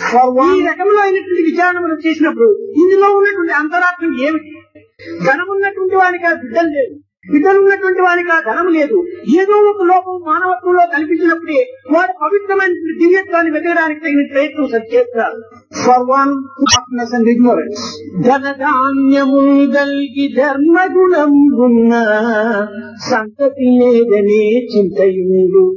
ఈ రకంలో అయినటువంటి విచారణ మనం చేసినప్పుడు ఇందులో ఉన్నటువంటి అంతరార్థం ఏమిటి? ధనమున్నటువంటి వానికి ఆ బిడ్డలు లేదు, బిడ్డలు ఉన్నటువంటి వానికి ఆ ధనం లేదు. ఏదో ఒక లోపం మానవత్వంలో కనిపించినప్పుడే వాడు పవిత్రమైన దివ్యత్వాన్ని వెతకడానికి తగిన ప్రయత్నం చేస్తారు. For one, darkness and ignorance. ధనధాన్యములు గల్గి ధర్మగుణం ఉన్న సంతతి లేదనే చింతయుడు